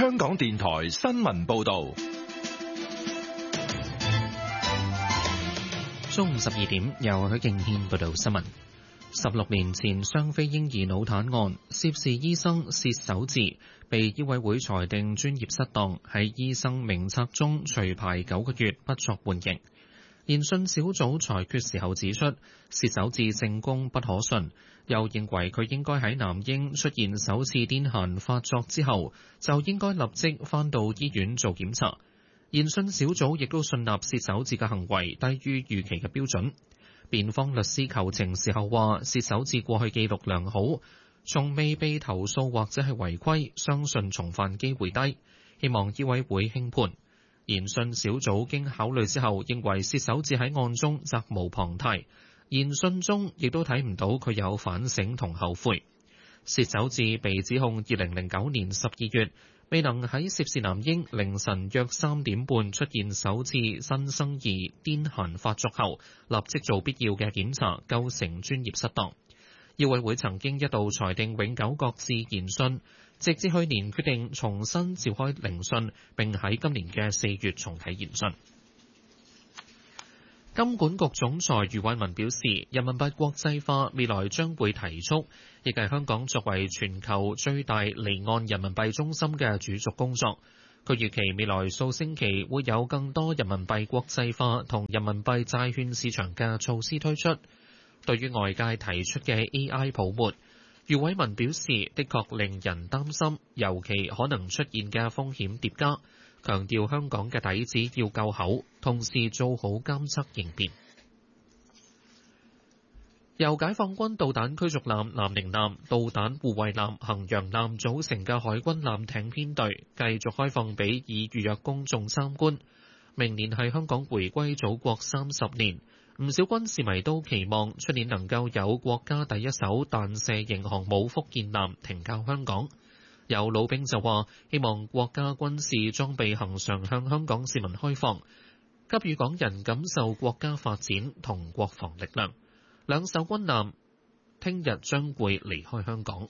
香港電台新聞報道。 中午12點，由許敬軒報道新聞。16年前雙非嬰兒腦癱案，涉事醫生薛守志被醫委會裁定專業失當，喺醫生名冊中除牌9個月，不作緩刑。研訊小組裁決時候指出，薛守志證供不可信，又認為佢應該喺男嬰出現首次癲癇發作之後，就應該立即返到醫院做檢查。研訊小組亦都信納薛守志嘅行為低於預期嘅標準。辯方律師求情時候話，薛守志過去記錄良好，從未被投訴或者係違規，相信重犯機會低，希望醫委會輕判。研訊小組經考慮之後，認為薛守志喺案中責無旁貸。研訊中亦都睇唔到佢有反省同後悔。薛守志被指控2009年12月未能喺涉事男嬰凌晨約3點半出現首次新生兒癲癇發作後，立即做必要嘅檢查，構成專業失當。醫委會曾經一度裁定永久擱置研訊，直至去年決定重新召開聆訊，並喺今年嘅4月重啟研訊。金管局總裁余偉文表示，人民幣國際化未來將會提速，亦係香港作為全球最大離岸人民幣中心嘅主軸工作。佢預期未來數星期會有更多人民幣國際化同人民幣債券市場嘅措施推出。對於外界提出嘅 AI 泡沫，余偉文表示，的確令人擔心，尤其可能出現嘅風險疊加。強調香港嘅底子要夠厚，同時做好監測應變。由解放軍導彈驅逐艦南寧艦、導彈護衛艦衡陽艦組成嘅海軍艦艇編隊，繼續開放俾已預約公眾參觀。明年係香港回歸祖國30年，唔少軍事迷都期望出年能夠有國家第一艘彈射型航母福建艦停靠香港。有老兵就話，希望國家軍事裝備恆常向香港市民開放，給予港人感受國家發展同國防力量。兩艘軍艦聽日將會離開香港。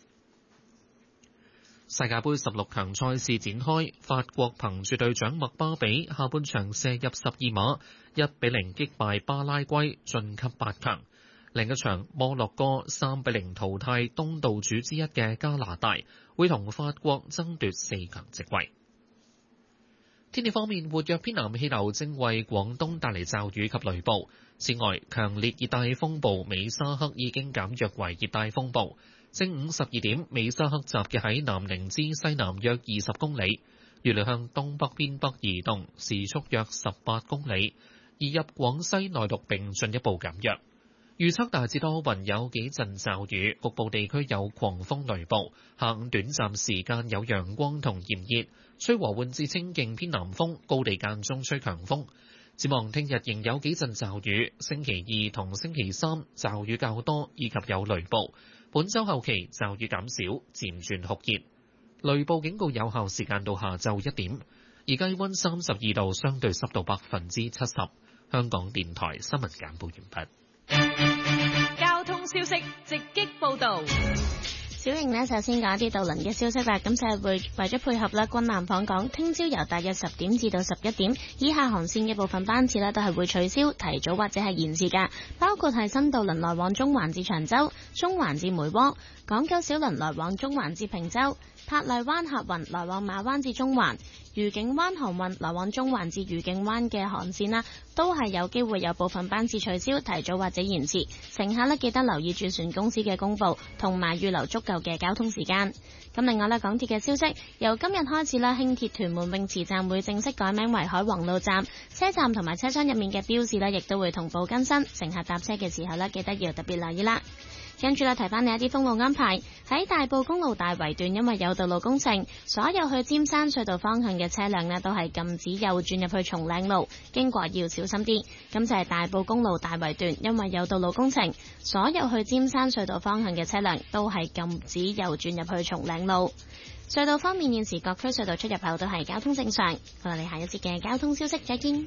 世界盃16強賽事展開，法國憑住隊長麥巴比下半場射入12碼，1-0擊敗巴拉圭晉級8強。另一場摩洛哥3-0淘汰東道主之一嘅加拿大，會同法國爭奪4強席位。天氣方面，活躍偏南氣流正為廣東帶嚟驟雨及雷暴。此外，強烈熱帶風暴美沙克已經減弱為熱帶風暴。正午12點，美沙克集結喺南寧之西南約20公里，預料向東北偏北移動，時速約18公里，移入廣西內陸並進一步減弱。預測大致多雲，有幾陣驟雨，局部地區有狂風雷暴。下午短暫時間有陽光同炎熱，吹和緩至清勁偏南風，高地間中吹強風。展望聽日仍有幾陣驟雨，星期2同星期3驟雨較多，以及有雷暴。本週後期驟雨減少，漸轉酷熱。雷暴警告有效時間到下晝1點。而家氣溫32度，相對濕度70%。香港電台新聞簡報完畢。 交通消息直擊報道。 小瑩呢，首先講一啲渡輪嘅消息啦。咁就係為咗配合啦，軍艦訪港，聽朝由大約10點至到11點，以下航線嘅部分班次呢都係會取消、提早或者係延遲㗎。包括係新渡輪來往中環至長洲、中環至梅窩、港九小輪來往中環至坪洲、珀麗灣客運來往馬灣至中環、愉景灣航運來往中環至愉景灣嘅航線啦，都係有機會有部分班次取消、提早或者延遲。乘客呢，記得留意住船公司嘅公佈，同埋預留足夠嘅交通時間。咁另外呢，港鐵嘅消息，由今日開始啦，輕鐵屯門泳池站會正式改名為海皇路站，車站同埋車廂入面嘅標示呢，亦都會同步更新。乘客搭車嘅時候呢，記得要特別留意啦。跟住啦，提翻你一啲封路安排。喺大埔公路大圍段，因為有道路工程，所有去尖山隧道方向嘅車輛呢都係禁止右轉入去松嶺路，經過要小心啲。咁就係大埔公路大圍段，因為有道路工程，所有去尖山隧道方向嘅車輛都係禁止右轉入去松嶺路。隧道方面，現時各區隧道出入口都係交通正常。我哋下一節嘅交通消息再見。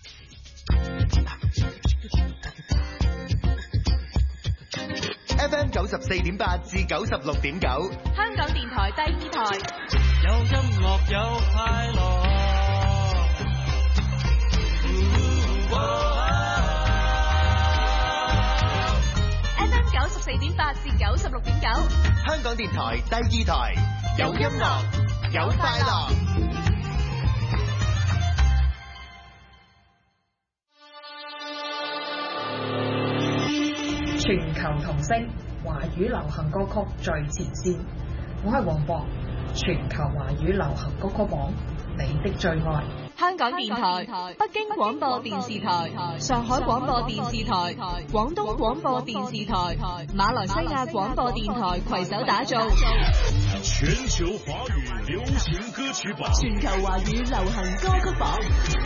FM 94.8至96.9， 香港電台第2台， 有音樂有香港電台第2台，有音樂，有快樂。 全球同聲，華語流行歌曲最前線。我係黃博，全球華語流行歌曲榜，你的最愛。 香港電台、北京廣播電視台、上海廣播電視台、廣東廣播電視台、馬來西亞廣播電台攜手打造全球華語流行歌曲榜， 全球華語流行歌曲榜。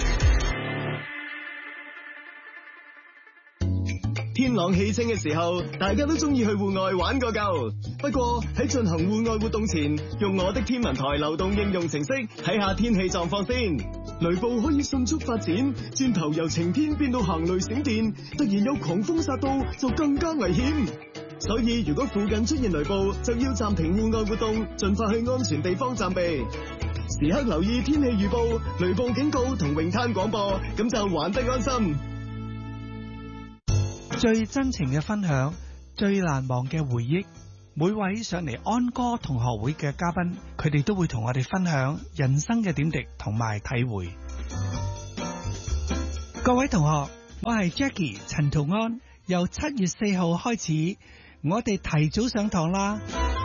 天朗氣清嘅時候，大家都中意去戶外玩個夠。不過喺進行戶外活動前，用我的天文台流動應用程式睇下天氣狀況先。雷暴可以迅速發展，轉頭由晴天變到行雷閃電，突然有狂風殺到就更加危險。所以如果附近出現雷暴，就要暫停戶外活動，盡快去安全地方暫避。時刻留意天氣預報、雷暴警告同泳灘廣播，咁就玩得安心。 最真情嘅分享，最難忘嘅回憶。每位上嚟安歌同學會嘅嘉賓，佢哋都會同我哋分享人生嘅點滴同埋體會。各位同學，我係 Jackie 陳圖安。由7月4號開始，我哋提早上堂啦。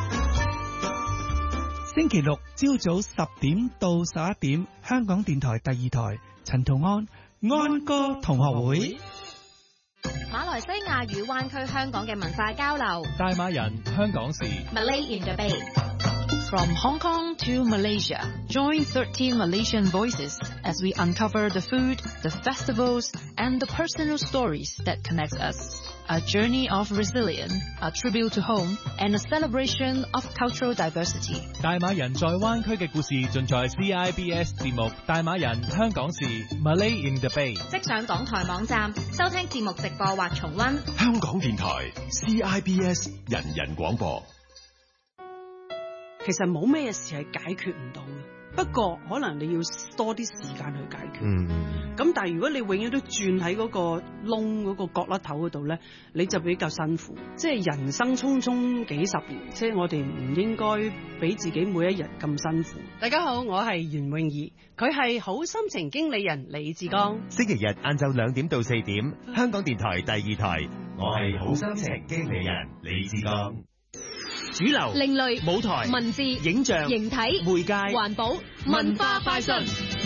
星期六朝早10點到11點，香港電台第2台陳圖安安歌同學會。 馬來西亞與灣區香港嘅文化交流， 大馬人香港事 Malay in the Bay。 From Hong Kong to Malaysia, join 13 Malaysian voices as we uncover the food, the festivals, and the personal stories that connect us. A journey of resilience, a tribute to home, and a celebration of cultural diversity. 大馬人在灣區嘅故事盡在 CIBS 節目《大馬人香港事》Malay in the Bay。 即上港台網站收聽節目直播或重溫。 香港電台 CIBS 人人廣播。 其實冇咩事係解決唔到嘅，不過可能你要多啲時間去解決。咁但係如果你永遠都轉喺嗰個窿嗰個角落頭嗰度咧，你就比較辛苦。即係人生匆匆幾十年，即係我哋唔應該俾自己每一日咁辛苦。大家好，我係袁詠儀，佢係好心情經理人李志剛。 星期日晏晝2點到4點，香港電台第2台，我係好心情經理人李志剛。主流、 另類、 舞台、 文字、 影像、 形體、 媒介、 環保、文化快訊。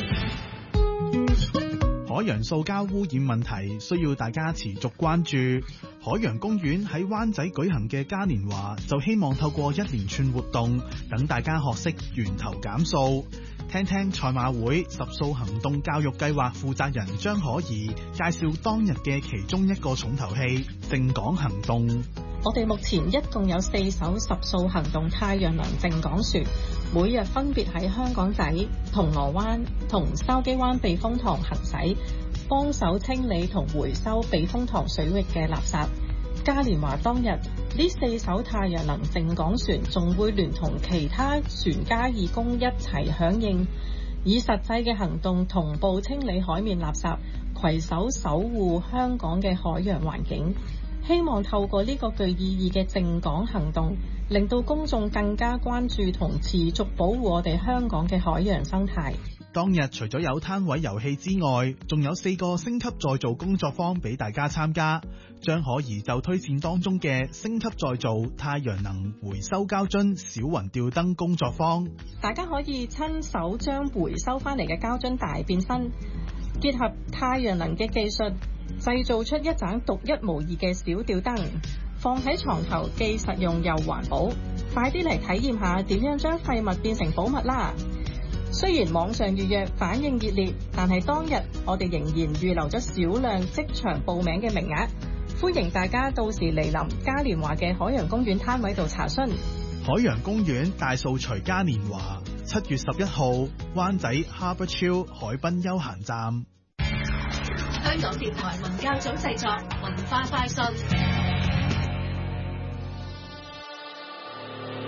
海洋塑膠污染問題需要大家持續關注。海洋公園喺灣仔舉行嘅嘉年華，就希望透過一連串活動，等大家學識源頭減塑。聽聽賽馬會十塑行動教育計劃負責人張可怡介紹當日嘅其中一個重頭戲——淨港行動。 我哋目前一共有4艘十塑行動太陽能淨港船，每日分別喺香港仔、銅鑼灣同筲箕灣避風塘行駛，幫手清理同回收避風塘水域嘅垃圾。嘉年華當日，呢4艘太陽能淨港船仲會聯同其他船家義工一齊響應，以實際嘅行動同步清理海面垃圾，攜手守護香港嘅海洋環境。希望透過呢個具意義嘅淨港行動，令到公眾更加關注同持續保護我哋香港嘅海洋生態。 當日除咗有攤位遊戲之外，仲有4個升級再造工作坊俾大家參加。張可怡就推薦當中嘅升級再造太陽能回收膠樽小雲吊燈工作坊。 大家可以親手將回收翻嚟嘅膠樽大變身，結合太陽能嘅技術，製造出一盞獨一無二嘅小吊燈，放喺床頭既實用又環保。快啲嚟體驗下點樣將廢物變成寶物啦！雖然網上預約反應熱烈，但係當日我哋仍然預留咗少量即場報名嘅名額，歡迎大家到時嚟臨嘉年華嘅海洋公園攤位度查詢。 海洋公園大掃除嘉年華7月11號，灣仔 Harbour Chill 海濱休閒站。 香港電台文教組製作文化快訊。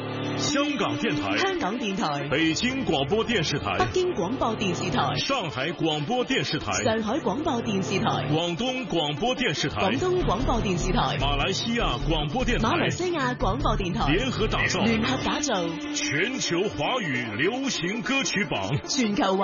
香港電台、 香港電台、 北京廣播電視台、 北京廣播電視台、 上海廣播電視台、 上海廣播電視台、 廣東廣播電視台、 廣東廣播電視台、 馬來西亞廣播電台、 馬來西亞廣播電台聯合打造全球華語流行歌曲榜， 全球